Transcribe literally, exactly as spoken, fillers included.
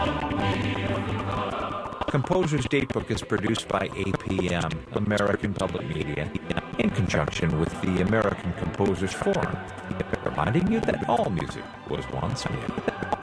Composer's Datebook is produced by A P M, American Public Media, in conjunction with the American Composers Forum, reminding you that all music was once new.